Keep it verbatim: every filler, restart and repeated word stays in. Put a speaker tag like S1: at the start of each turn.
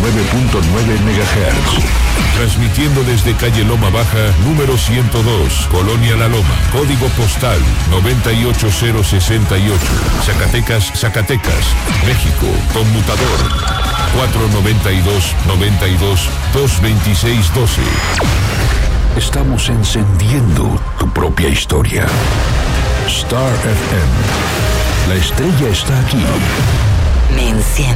S1: nueve punto nueve megahertz.
S2: Transmitiendo desde calle Loma Baja, número ciento dos, Colonia La Loma, código postal noventa y ocho cero sesenta y ocho, Zacatecas, Zacatecas, México, conmutador cuatro noventa y dos, noventa y dos, dos veintiséis doce.
S1: Estamos encendiendo tu propia historia. Star F M. La estrella está aquí.
S3: Me enciende.